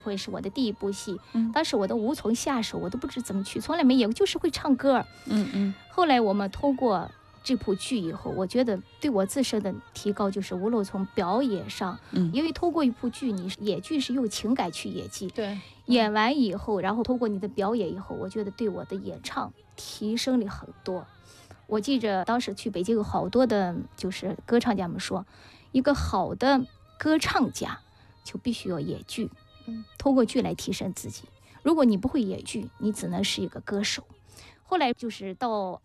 会是我的第一部戏，当时我都无从下手，我都不知怎么去，从来没演过，就是会唱歌。后来我们通过这部剧以后，我觉得对我自身的提高就是无论从表演上，因为通过一部剧，你演剧是用情感去演技， 对， 演完以后，然后通过你的表演以后，我觉得对我的演唱提升了很多。我记着当时去北京有好多的就是歌唱家们说，一个好的歌唱家就必须要演剧，通过剧来提升自己。如果你不会演剧，你只能是一个歌手。后来就是到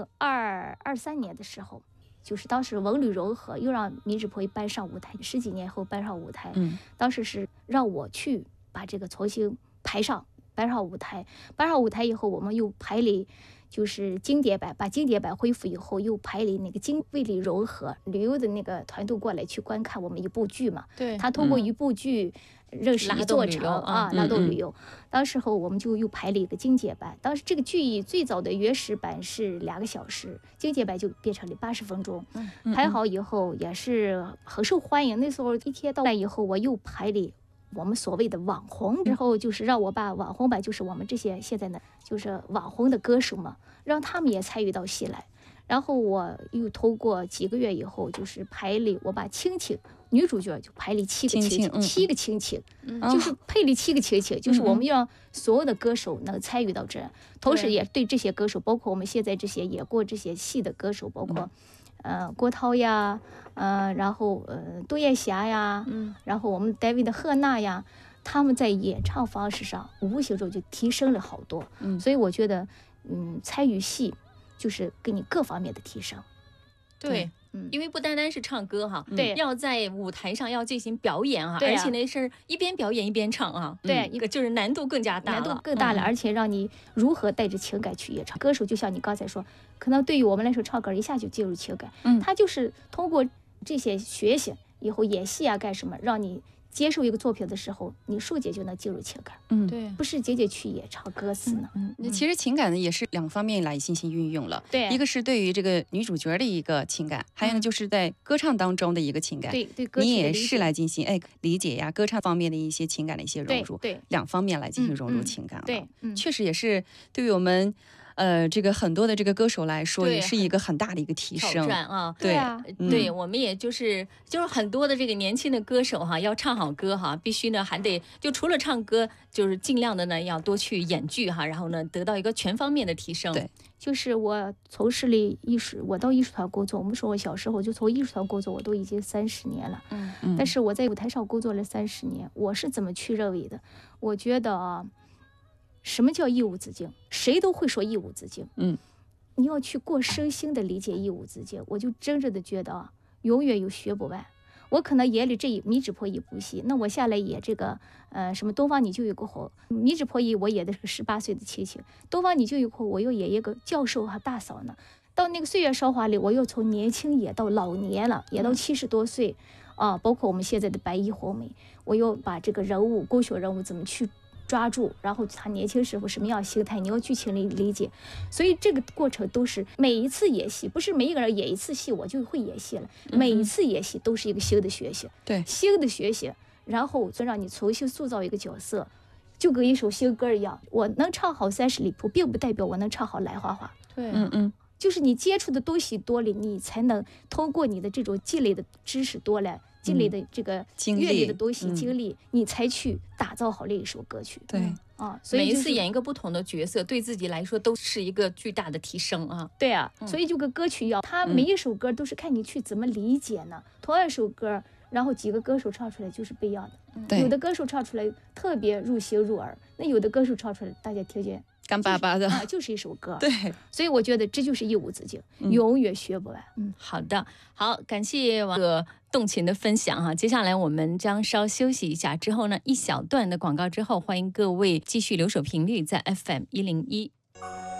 2023年的时候，就是当时文旅融合又让米脂婆姨搬上舞台，10几年后搬上舞台，当时是让我去把这个重新搬上舞台。搬上舞台以后，我们又排了就是经典版，把经典版恢复以后，又排了那个为了融合旅游的那个团队过来去观看我们一部剧嘛。 对， 他通过一部剧认识一座城拉动旅游。当时候我们就又排了一个精简版，当时这个剧最早的原始版是2个小时，精简版就变成了80分钟。排好以后也是很受欢迎。那时候一天到晚以后，我又排了我们所谓的网红，之后就是让我把网红版，就是我们这些现在呢就是网红的歌手嘛，让他们也参与到戏来。然后我又通过几个月以后，就是排了，我把亲情女主角就排了7个亲情，7个亲情，就是配了7个亲情，就是我们让所有的歌手能参与到这，同时也对这些歌手，包括我们现在这些演过这些戏的歌手，包括郭涛呀，然后杜艳霞呀，然后我们单位的赫娜呀，他们在演唱方式上无形中就提升了好多。所以我觉得参与戏就是给你各方面的提升。 对，因为不单单是唱歌哈， 对， 要在舞台上要进行表演啊，而且呢是一边表演一边唱啊， 对， 就是难度更加大了， 难度更大了，而且让你如何带着情感去演唱。歌手就像你刚才说，可能对于我们来说，唱歌一下就进入情感，他就是通过这些学习以后演戏啊干什么，让你接受一个作品的时候，你瞬间就能进入情感。 对， 不是仅仅去演唱歌词呢。 其实情感呢也是2方面来进行运用了。 对， 一个是对于这个女主角的一个情感，还有呢就是在歌唱当中的一个情感。 对，歌曲你也是来进行理解呀，歌唱方面的一些情感的一些融入。 对 ，2方面来进行融入情感了。 对， 确实也是对于我们这个很多的这个歌手来说，也是一个很大的一个提升啊。 对， 我们也就是很多的这个年轻的歌手哈，要唱好歌哈，必须呢还得就除了唱歌，就是尽量的呢要多去演剧哈，然后呢得到一个全方面的提升。 对，就是我从事了艺术，我到艺术团工作。我们说我小时候就从艺术团工作，我都已经30年了。但是我在舞台上工作了30年，我是怎么去认为的？我觉得什么叫义无止境？谁都会说义无止境。你要去过身心的理解义无止境，我就真正的觉得永远有学不完。我可能演了这米脂婆一部戏，那我下来演这个什么东方你就有个好，米脂婆姨我演的是个18岁的亲情，东方你就有个我又演一个教授和大嫂呢。到那个岁月韶华里，我又从年轻演到老年了，演到70多岁啊，包括我们现在的白衣红梅，我又把这个人物勾选人物怎么去抓住，然后他年轻时候什么样心态，你要剧情里理解。所以这个过程都是每一次演戏，不是每一个人演一次戏我就会演戏了，每一次演戏都是一个新的学习， 对， 新的学习，然后再让你重新塑造一个角色，就跟一首新歌一样。我能唱好30里铺，并不代表我能唱好兰花花。 对， 就是你接触的东西多了，你才能通过你的这种积累的知识多了，积累的这个阅历的东西经历，你才去打造好另一首歌曲。 对所以每一次演一个不同的角色，对自己来说都是一个巨大的提升啊。 对啊，所以就跟歌曲一样，它每一首歌都是看你去怎么理解呢。同样一首歌，然后几个歌手唱出来就是不一样的。有的歌手唱出来特别入心入耳，那有的歌手唱出来大家听见干巴巴的就是一首歌。 对， 所以我觉得这就是义无止境，永远学不完。 好的，好，感谢王哥动情的分享哈。接下来我们将稍休息一下，之后呢一小段的广告之后，欢迎各位继续留守频率在FM101。